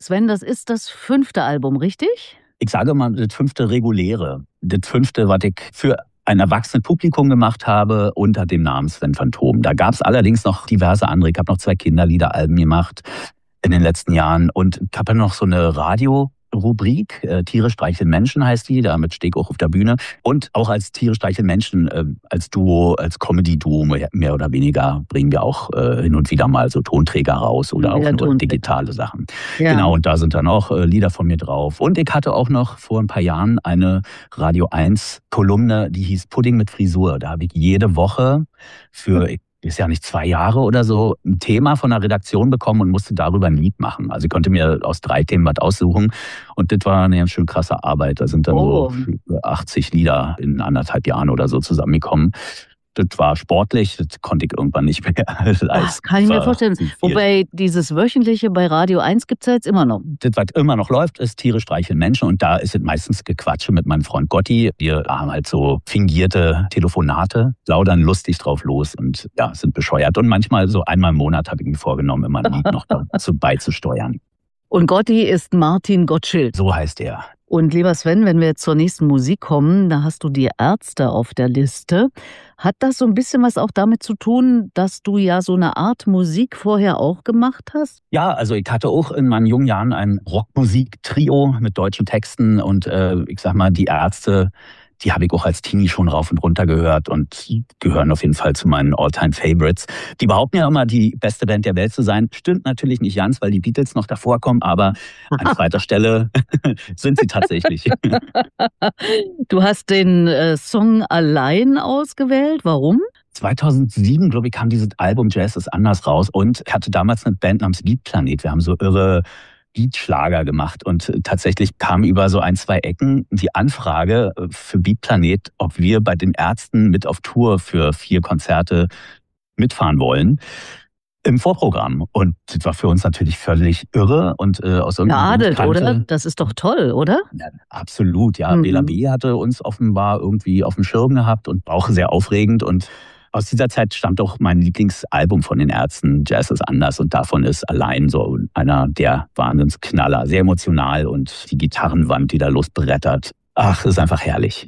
Sven, das ist das 5. Album, richtig? Ich sage mal, das 5. reguläre. Das 5., was ich für ein erwachsenes Publikum gemacht habe, unter dem Namen Sven Phantom. Da gab es allerdings noch diverse andere. Ich habe noch 2 Kinderliederalben gemacht in den letzten Jahren. Und ich habe noch so eine Radiorubrik, Tiere streicheln Menschen heißt die, damit stehe ich auch auf der Bühne. Und auch als Tiere streicheln Menschen, als Duo, als Comedy-Duo mehr oder weniger, bringen wir auch hin und wieder mal so Tonträger raus oder auch nur digitale Sachen. Ja. Genau, und da sind dann auch Lieder von mir drauf. Und ich hatte auch noch vor ein paar Jahren eine Radio 1 Kolumne, die hieß Pudding mit Frisur. Da habe ich jede Woche für ist ja nicht 2 Jahre oder so, ein Thema von der Redaktion bekommen und musste darüber ein Lied machen. Also ich konnte mir aus 3 Themen was aussuchen und das war eine ganz schön krasse Arbeit. Da sind dann so 80 Lieder in 1,5 Jahren oder so zusammengekommen. Das war sportlich, das konnte ich irgendwann nicht mehr. Das kann ich mir vorstellen. Wobei dieses Wöchentliche bei Radio 1 gibt es ja jetzt immer noch. Das, was immer noch läuft, ist Tiere streicheln Menschen. Und da ist es meistens Gequatsche mit meinem Freund Gotti. Wir haben halt so fingierte Telefonate, plaudern lustig drauf los und ja, sind bescheuert. Und manchmal so einmal im Monat habe ich mir vorgenommen, immer ein Lied noch dazu beizusteuern. Und Gotti ist Martin Gottschild. So heißt er. Und lieber Sven, wenn wir jetzt zur nächsten Musik kommen, da hast du die Ärzte auf der Liste. Hat das so ein bisschen was auch damit zu tun, dass du ja so eine Art Musik vorher auch gemacht hast? Ja, also ich hatte auch in meinen jungen Jahren ein Rockmusik-Trio mit deutschen Texten und ich sag mal, die Ärzte, die habe ich auch als Teenie schon rauf und runter gehört und gehören auf jeden Fall zu meinen All-Time-Favorites. Die behaupten ja immer, die beste Band der Welt zu sein. Stimmt natürlich nicht ganz, weil die Beatles noch davor kommen, aber an zweiter Stelle sind sie tatsächlich. Du hast den Song Allein ausgewählt. Warum? 2007, glaube ich, kam dieses Album Jazz ist anders raus und ich hatte damals eine Band namens Beatplanet. Wir haben so irre Beatschlager gemacht und tatsächlich kam über so 1, 2 Ecken die Anfrage für Beatplanet, ob wir bei den Ärzten mit auf Tour für 4 Konzerte mitfahren wollen im Vorprogramm. Und das war für uns natürlich völlig irre und aus irgendeinem Grund oder? Das ist doch toll, oder? Ja, absolut, ja. Bela B. hatte uns offenbar irgendwie auf dem Schirm gehabt und auch sehr aufregend und aus dieser Zeit stammt auch mein Lieblingsalbum von den Ärzten, Jazz ist anders. Und davon ist Allein so einer der Wahnsinnsknaller. Sehr emotional und die Gitarrenwand, die da losbrettert. Ach, ist einfach herrlich.